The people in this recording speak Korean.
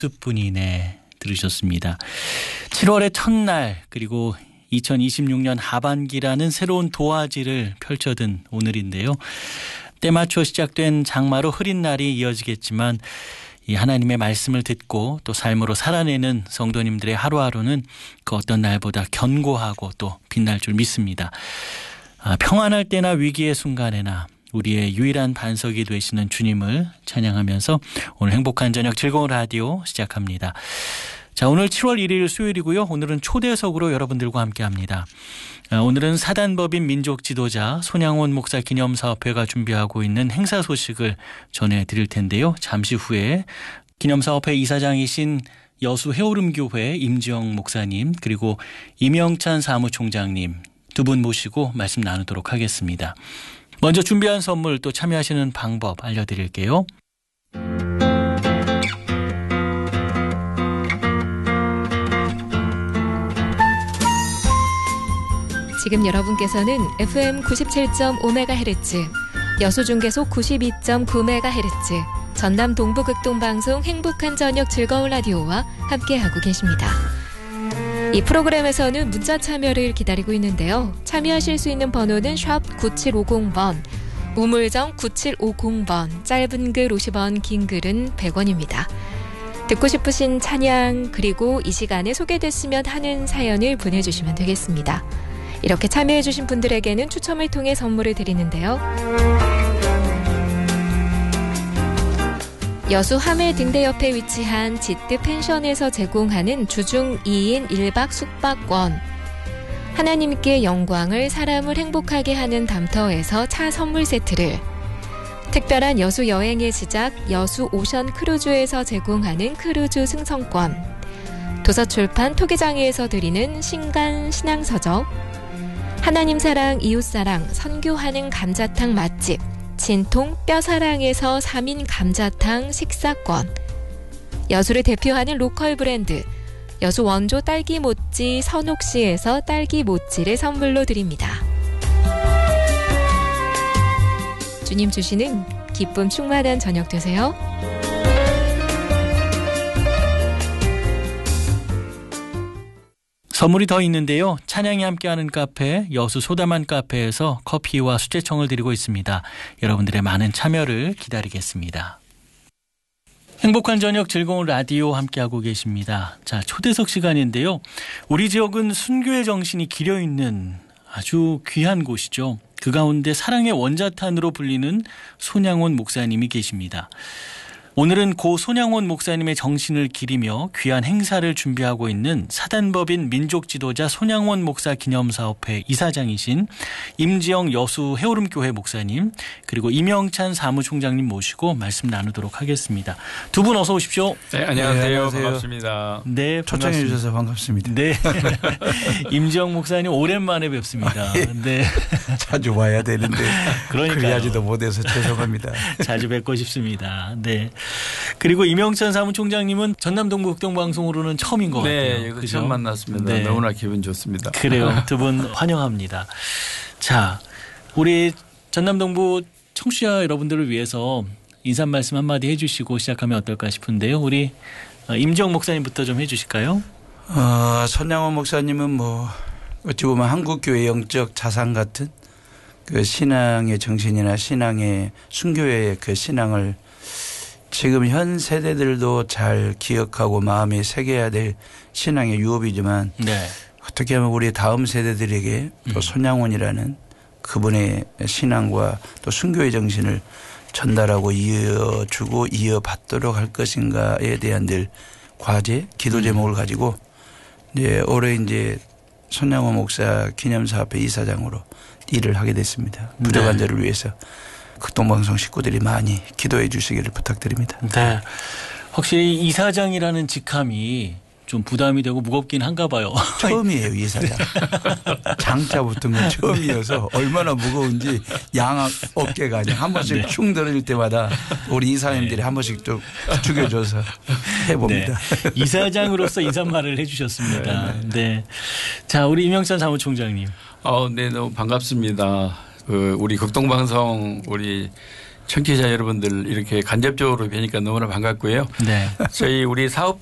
분이네 들으셨습니다. 7월의 첫날 그리고 2026년 하반기라는 새로운 도화지를 펼쳐든 오늘인데요. 때맞춰 시작된 장마로 흐린 날이 이어지겠지만 이 하나님의 말씀을 듣고 또 삶으로 살아내는 성도님들의 하루하루는 그 어떤 날보다 견고하고 또 빛날 줄 믿습니다. 평안할 때나 위기의 순간에나 우리의 유일한 반석이 되시는 주님을 찬양하면서 오늘 행복한 저녁 즐거운 라디오 시작합니다. 자, 오늘 7월 1일 수요일이고요. 오늘은 초대석으로 여러분들과 함께합니다. 오늘은 사단법인 민족 지도자 손양원 목사 기념사업회가 준비하고 있는 행사 소식을 전해드릴 텐데요. 잠시 후에 기념사업회 이사장이신 여수 해오름교회 임지영 목사님 그리고 임영찬 사무총장님 두 분 모시고 말씀 나누도록 하겠습니다. 먼저 준비한 선물 또 참여하시는 방법 알려드릴게요. 지금 여러분께서는 FM 97.5MHz, 여수중계소 92.9MHz, 전남 동부극동방송 행복한 저녁 즐거운 라디오와 함께하고 계십니다. 이 프로그램에서는 문자 참여를 기다리고 있는데요. 참여하실 수 있는 번호는 샵 9750번, 우물정 9750번, 짧은 글 50원, 긴 글은 100원입니다. 듣고 싶으신 찬양 그리고 이 시간에 소개됐으면 하는 사연을 보내주시면 되겠습니다. 이렇게 참여해주신 분들에게는 추첨을 통해 선물을 드리는데요. 여수 하멜 등대 옆에 위치한 지트 펜션에서 제공하는 주중 2인 1박 숙박권, 하나님께 영광을 사람을 행복하게 하는 담터에서 차 선물 세트를, 특별한 여수 여행의 시작 여수 오션 크루즈에서 제공하는 크루즈 승선권, 도서출판 토기장에서 드리는 신간 신앙서적, 하나님 사랑 이웃사랑 선교하는 감자탕 맛집 진통 뼈사랑에서 3인 감자탕 식사권, 여수를 대표하는 로컬 브랜드 여수 원조 딸기 모찌 선옥시에서 딸기 모찌를 선물로 드립니다. 주님 주시는 기쁨 충만한 저녁 되세요. 선물이 더 있는데요. 찬양이 함께하는 카페 여수 소다만 카페에서 커피와 수제청을 드리고 있습니다. 여러분들의 많은 참여를 기다리겠습니다. 행복한 저녁 즐거운 라디오 함께하고 계십니다. 자, 초대석 시간인데요. 우리 지역은 순교의 정신이 기려있는 아주 귀한 곳이죠. 그 가운데 사랑의 원자탄으로 불리는 손양원 목사님이 계십니다. 오늘은 고 손양원 목사님의 정신을 기리며 귀한 행사를 준비하고 있는 사단법인 민족 지도자 손양원 목사 기념사업회 이사장이신 임지영 여수 해오름교회 목사님 그리고 임영찬 사무총장님 모시고 말씀 나누도록 하겠습니다. 두 분 어서 오십시오. 네, 안녕하세요. 반갑습니다. 네, 초청해 주셔서 반갑습니다. 네, 임지영 목사님 오랜만에 뵙습니다. 네, 자주 와야 되는데 그러니까요. 그리하지도 못해서 죄송합니다. 자주 뵙고 싶습니다. 네. 그리고 임영찬 사무총장님은 전남 동부극동방송으로는 처음인 것 같아요. 네, 이거 처음 만났습니다. 네. 너무나 기분 좋습니다. 그래요. 두 분 환영합니다. 자, 우리 전남 동부 청취자 여러분들을 위해서 인사 말씀 한마디 해주시고 시작하면 어떨까 싶은데요. 우리 임지영 목사님부터 좀 해주실까요? 손양원 목사님은 뭐 어찌 보면 한국교회 영적 자산 같은 그 신앙의 정신이나 신앙의 순교의 그 신앙을 지금 현 세대들도 잘 기억하고 마음에 새겨야 될 신앙의 유업이지만 네. 어떻게 하면 우리 다음 세대들에게 또 손양원이라는 그분의 신앙과 또 순교의 정신을 전달하고 이어주고 이어받도록 할 것인가에 대한 늘 과제, 기도 제목을 가지고 이제 올해 이제 손양원 목사 기념사업회 이사장으로 일을 하게 됐습니다. 부족한 자를 위해서. 극동방송 식구들이 많이 기도해 주시기를 부탁드립니다. 네. 확실히 이사장이라는 직함이 좀 부담이 되고 무겁긴 한가 봐요. 처음이에요, 이사장. 장자 붙은 건 처음이어서 얼마나 무거운지 양 어깨가 그냥 한 번씩 흉 들어질 때마다 우리 이사님들이 한 번씩 좀 죽여줘서 해봅니다. 네. 이사장으로서 인사말을 해주셨습니다. 네. 자, 우리 임영찬 사무총장님. 네, 너무 반갑습니다. 우리 극동방송 우리 청취자 여러분들 이렇게 간접적으로 뵈니까 너무나 반갑고요. 네. 저희 우리 사업